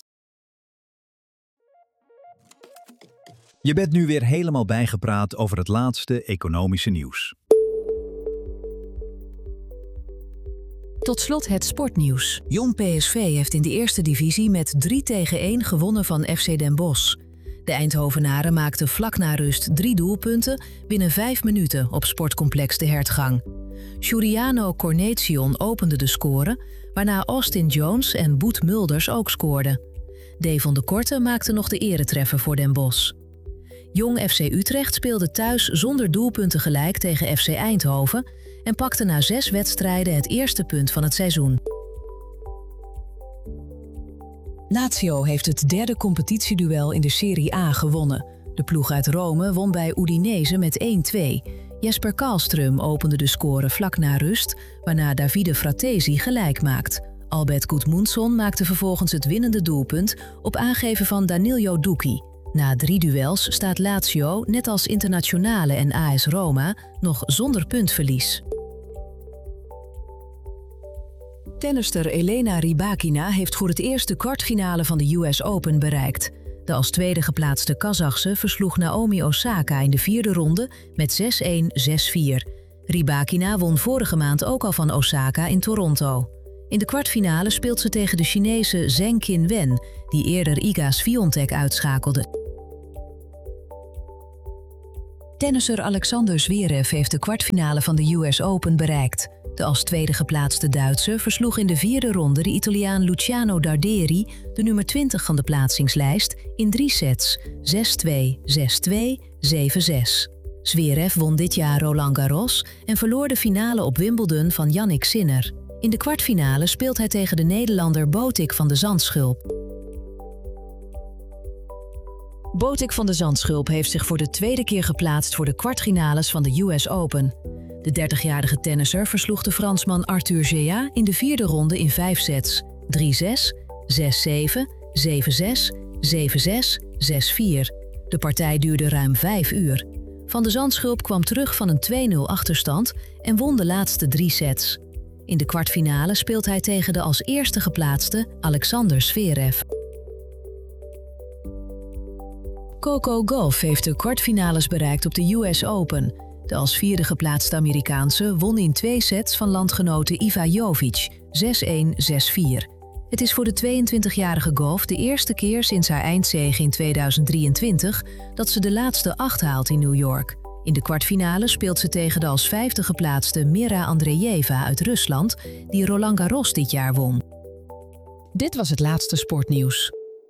Je bent nu weer helemaal bijgepraat over het laatste economische nieuws. Tot slot het sportnieuws. Jong PSV heeft in de eerste divisie met 3-1 gewonnen van FC Den Bosch. De Eindhovenaren maakten vlak na rust 3 doelpunten binnen 5 minuten op sportcomplex De Hertgang. Giuliano Cornelissen opende de score, waarna Austin Jones en Boet Mulders ook scoorden. Devon de Korte maakte nog de eretreffer voor Den Bosch. Jong FC Utrecht speelde thuis zonder doelpunten gelijk tegen FC Eindhoven en pakte na 6 wedstrijden het eerste punt van het seizoen. Lazio heeft het derde competitieduel in de Serie A gewonnen. De ploeg uit Rome won bij Udinese met 1-2. Jesper Karlström opende de score vlak na rust, waarna Davide Fratesi gelijk maakt. Albert Gudmundsson maakte vervolgens het winnende doelpunt op aangeven van Danilo Ducchi. Na 3 duels staat Lazio, net als Internazionale en AS Roma, nog zonder puntverlies. Tennister Elena Rybakina heeft voor het eerst de kwartfinale van de US Open bereikt. De als tweede geplaatste Kazachse versloeg Naomi Osaka in de vierde ronde met 6-1, 6-4. Rybakina won vorige maand ook al van Osaka in Toronto. In de kwartfinale speelt ze tegen de Chinese Zheng Qinwen, die eerder Iga Swiatek uitschakelde. Tennisser Alexander Zverev heeft de kwartfinale van de US Open bereikt. De als tweede geplaatste Duitser versloeg in de vierde ronde de Italiaan Luciano Darderi, de nummer 20 van de plaatsingslijst, in 3 sets, 6-2, 6-2, 7-6. Zverev won dit jaar Roland Garros en verloor de finale op Wimbledon van Jannik Sinner. In de kwartfinale speelt hij tegen de Nederlander Botic van de Zandschulp. Botic van de Zandschulp heeft zich voor de tweede keer geplaatst voor de kwartfinales van de US Open. De 30-jarige tennisser versloeg de Fransman Arthur Gea in de vierde ronde in 5 sets, 3-6, 6-7, 7-6, 7-6, 6-4. De partij duurde ruim 5 uur. Van de Zandschulp kwam terug van een 2-0 achterstand en won de laatste 3 sets. In de kwartfinale speelt hij tegen de als eerste geplaatste Alexander Zverev. Coco Gauff heeft de kwartfinales bereikt op de US Open. De als vierde geplaatste Amerikaanse won in 2 sets van landgenote Iva Jovic, 6-1, 6-4. Het is voor de 22-jarige Gauff de eerste keer sinds haar eindzege in 2023 dat ze de laatste 8 haalt in New York. In de kwartfinale speelt ze tegen de als vijfde geplaatste Mira Andreeva uit Rusland, die Roland Garros dit jaar won. Dit was het laatste sportnieuws.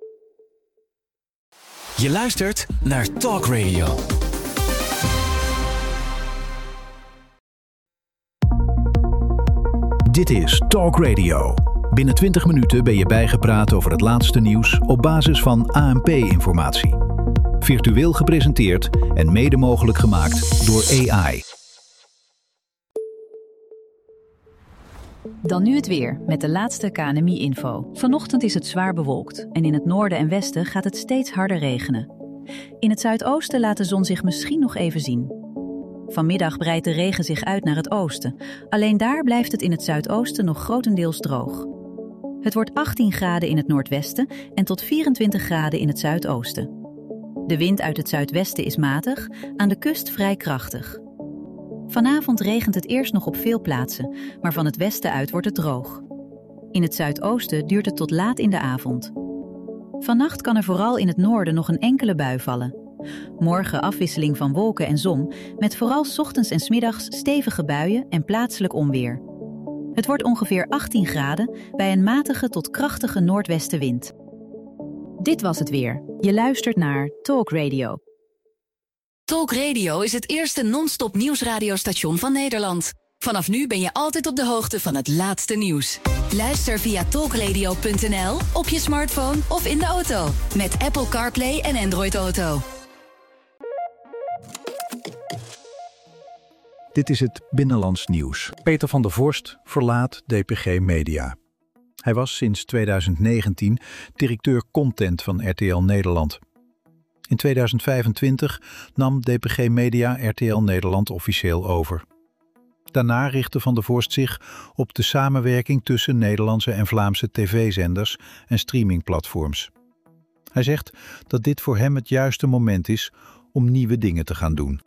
Je luistert naar Talk Radio. Dit is Talk Radio. Binnen 20 minuten ben je bijgepraat over het laatste nieuws op basis van ANP-informatie. Virtueel gepresenteerd en mede mogelijk gemaakt door AI. Dan nu het weer met de laatste KNMI-info. Vanochtend is het zwaar bewolkt en in het noorden en westen gaat het steeds harder regenen. In het zuidoosten laat de zon zich misschien nog even zien. Vanmiddag breidt de regen zich uit naar het oosten. Alleen daar blijft het in het zuidoosten nog grotendeels droog. Het wordt 18 graden in het noordwesten en tot 24 graden in het zuidoosten. De wind uit het zuidwesten is matig, aan de kust vrij krachtig. Vanavond regent het eerst nog op veel plaatsen, maar van het westen uit wordt het droog. In het zuidoosten duurt het tot laat in de avond. Vannacht kan er vooral in het noorden nog een enkele bui vallen. Morgen afwisseling van wolken en zon, met vooral 's ochtends en 's middags stevige buien en plaatselijk onweer. Het wordt ongeveer 18 graden bij een matige tot krachtige noordwestenwind. Dit was het weer. Je luistert naar Talk Radio. Talk Radio is het eerste non-stop nieuwsradiostation van Nederland. Vanaf nu ben je altijd op de hoogte van het laatste nieuws. Luister via talkradio.nl, op je smartphone of in de auto. Met Apple CarPlay en Android Auto. Dit is het Binnenlands Nieuws. Peter van der Vorst verlaat DPG Media. Hij was sinds 2019 directeur content van RTL Nederland. In 2025 nam DPG Media RTL Nederland officieel over. Daarna richtte Van der Vorst zich op de samenwerking tussen Nederlandse en Vlaamse tv-zenders en streamingplatforms. Hij zegt dat dit voor hem het juiste moment is om nieuwe dingen te gaan doen.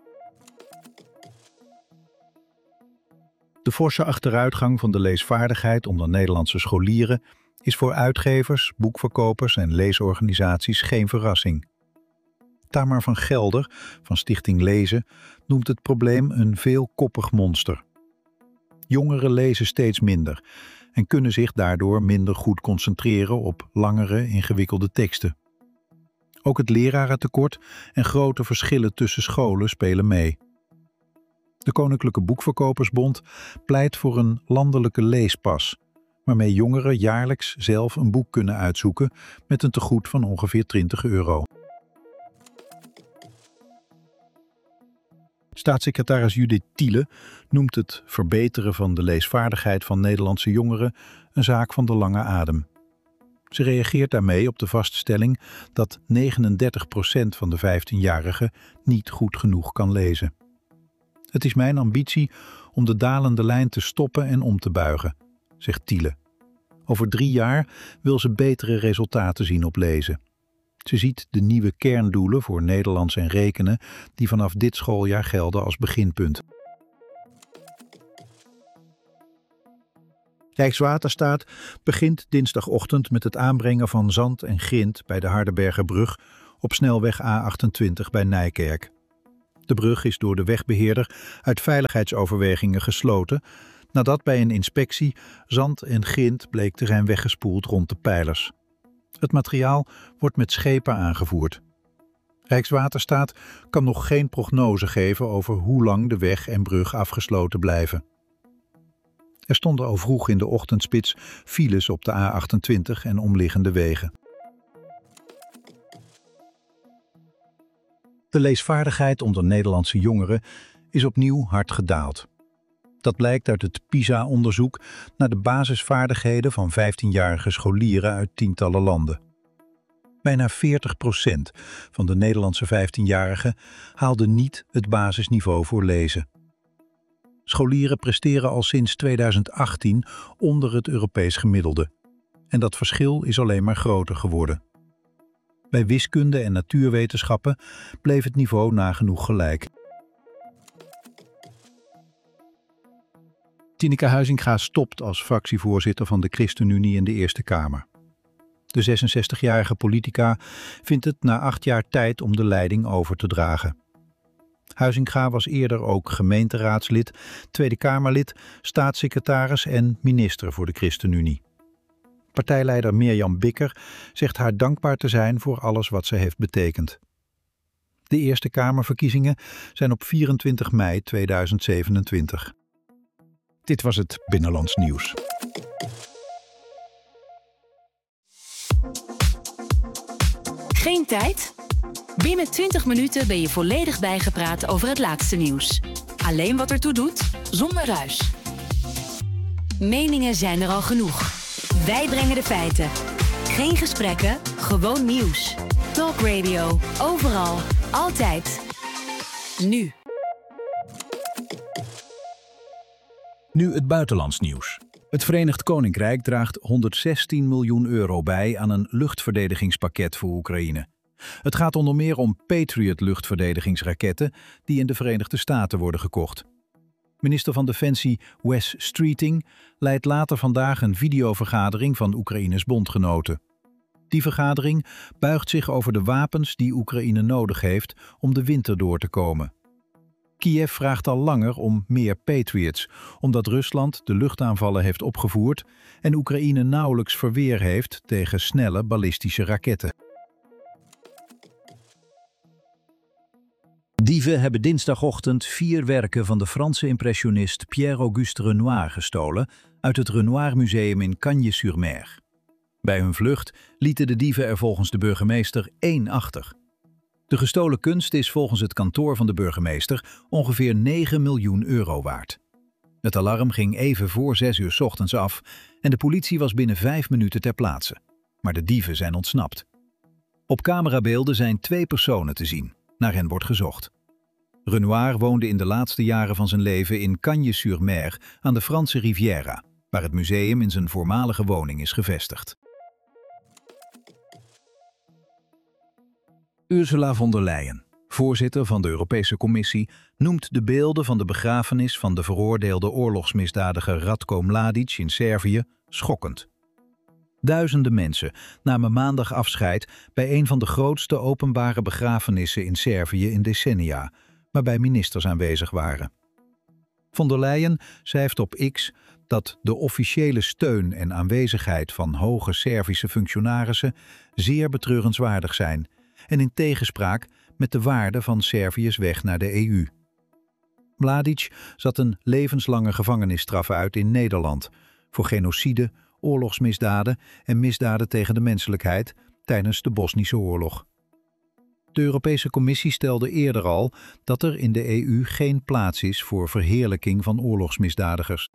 De forse achteruitgang van de leesvaardigheid onder Nederlandse scholieren is voor uitgevers, boekverkopers en leesorganisaties geen verrassing. Tamar van Gelder van Stichting Lezen noemt het probleem een veelkoppig monster. Jongeren lezen steeds minder en kunnen zich daardoor minder goed concentreren op langere, ingewikkelde teksten. Ook het lerarentekort en grote verschillen tussen scholen spelen mee. De Koninklijke Boekverkopersbond pleit voor een landelijke leespas, waarmee jongeren jaarlijks zelf een boek kunnen uitzoeken met een tegoed van ongeveer €20. Staatssecretaris Judith Thiele noemt het verbeteren van de leesvaardigheid van Nederlandse jongeren een zaak van de lange adem. Ze reageert daarmee op de vaststelling dat 39% van de 15-jarigen niet goed genoeg kan lezen. Het is mijn ambitie om de dalende lijn te stoppen en om te buigen. zegt Thiele. Over 3 jaar wil ze betere resultaten zien op lezen. Ze ziet de nieuwe kerndoelen voor Nederlands en rekenen die vanaf dit schooljaar gelden als beginpunt. Rijkswaterstaat begint dinsdagochtend met het aanbrengen van zand en grind bij de Hardenbergerbrug op snelweg A28 bij Nijkerk. De brug is door de wegbeheerder uit veiligheidsoverwegingen gesloten nadat bij een inspectie zand en grind bleek te zijn weggespoeld rond de pijlers. Het materiaal wordt met schepen aangevoerd. Rijkswaterstaat kan nog geen prognose geven over hoe lang de weg en brug afgesloten blijven. Er stonden al vroeg in de ochtendspits files op de A28 en omliggende wegen. De leesvaardigheid onder Nederlandse jongeren is opnieuw hard gedaald. Dat blijkt uit het PISA-onderzoek naar de basisvaardigheden van 15-jarige scholieren uit tientallen landen. Bijna 40% van de Nederlandse 15-jarigen haalde niet het basisniveau voor lezen. Scholieren presteren al sinds 2018 onder het Europees gemiddelde. En dat verschil is alleen maar groter geworden. Bij wiskunde en natuurwetenschappen bleef het niveau nagenoeg gelijk. Tineke Huizinga stopt als fractievoorzitter van de ChristenUnie in de Eerste Kamer. De 66-jarige politica vindt het na 8 jaar tijd om de leiding over te dragen. Huizinga was eerder ook gemeenteraadslid, Tweede Kamerlid, staatssecretaris en minister voor de ChristenUnie. Partijleider Mirjam Bikker zegt haar dankbaar te zijn voor alles wat ze heeft betekend. De Eerste Kamerverkiezingen zijn op 24 mei 2027. Dit was het Binnenlands Nieuws. Geen tijd? Binnen 20 minuten ben je volledig bijgepraat over het laatste nieuws. Alleen wat ertoe doet, zonder ruis. Meningen zijn er al genoeg. Wij brengen de feiten. Geen gesprekken, gewoon nieuws. Talk Radio, overal, altijd. Nu. Nu het buitenlands nieuws. Het Verenigd Koninkrijk draagt 116 miljoen euro bij aan een luchtverdedigingspakket voor Oekraïne. Het gaat onder meer om Patriot-luchtverdedigingsraketten die in de Verenigde Staten worden gekocht. Minister van Defensie Wes Streeting leidt later vandaag een videovergadering van Oekraïnes bondgenoten. Die vergadering buigt zich over de wapens die Oekraïne nodig heeft om de winter door te komen. Kiev vraagt al langer om meer Patriots, omdat Rusland de luchtaanvallen heeft opgevoerd en Oekraïne nauwelijks verweer heeft tegen snelle ballistische raketten. Dieven hebben dinsdagochtend 4 werken van de Franse impressionist Pierre-Auguste Renoir gestolen uit het Renoir Museum in Cagnes-sur-Mer. Bij hun vlucht lieten de dieven er volgens de burgemeester 1 achter. De gestolen kunst is volgens het kantoor van de burgemeester ongeveer 9 miljoen euro waard. Het alarm ging even voor 6 uur 's ochtends af en de politie was binnen 5 minuten ter plaatse. Maar de dieven zijn ontsnapt. Op camerabeelden zijn 2 personen te zien. Naar hen wordt gezocht. Renoir woonde in de laatste jaren van zijn leven in Cagnes-sur-Mer aan de Franse Riviera, waar het museum in zijn voormalige woning is gevestigd. Ursula von der Leyen, voorzitter van de Europese Commissie, noemt de beelden van de begrafenis van de veroordeelde oorlogsmisdadiger Ratko Mladic in Servië schokkend. Duizenden mensen namen maandag afscheid bij een van de grootste openbare begrafenissen in Servië in decennia, waarbij ministers aanwezig waren. Von der Leyen schrijft op X dat de officiële steun en aanwezigheid van hoge Servische functionarissen zeer betreurenswaardig zijn en in tegenspraak met de waarde van Servië's weg naar de EU. Mladic zat een levenslange gevangenisstraf uit in Nederland voor genocide, oorlogsmisdaden en misdaden tegen de menselijkheid tijdens de Bosnische oorlog. De Europese Commissie stelde eerder al dat er in de EU geen plaats is voor verheerlijking van oorlogsmisdadigers.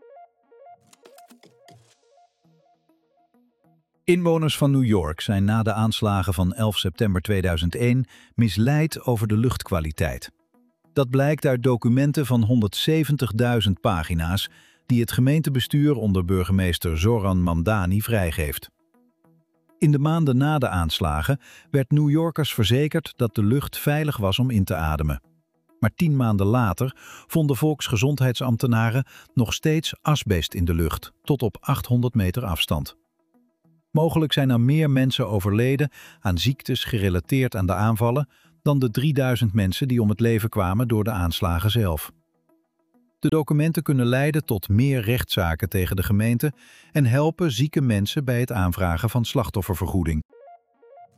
Inwoners van New York zijn na de aanslagen van 11 september 2001 misleid over de luchtkwaliteit. Dat blijkt uit documenten van 170.000 pagina's die het gemeentebestuur onder burgemeester Zoran Mamdani vrijgeeft. In de maanden na de aanslagen werd New Yorkers verzekerd dat de lucht veilig was om in te ademen. Maar 10 maanden later vonden volksgezondheidsambtenaren nog steeds asbest in de lucht, tot op 800 meter afstand. Mogelijk zijn er meer mensen overleden aan ziektes gerelateerd aan de aanvallen dan de 3000 mensen die om het leven kwamen door de aanslagen zelf. De documenten kunnen leiden tot meer rechtszaken tegen de gemeente en helpen zieke mensen bij het aanvragen van slachtoffervergoeding.